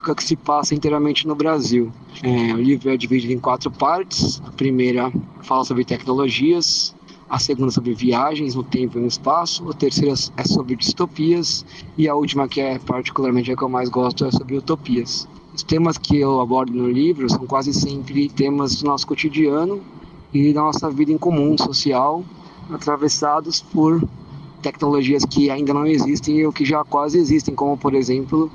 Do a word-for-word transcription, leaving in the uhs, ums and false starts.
que se passa inteiramente no Brasil. É, o livro é dividido em quatro partes. A primeira fala sobre tecnologias, a segunda sobre viagens no tempo e no espaço, a terceira é sobre distopias e a última, que é particularmente a que eu mais gosto, é sobre utopias. Os temas que eu abordo no livro são quase sempre temas do nosso cotidiano e da nossa vida em comum, social, atravessados por tecnologias que ainda não existem ou que já quase existem, como, por exemplo,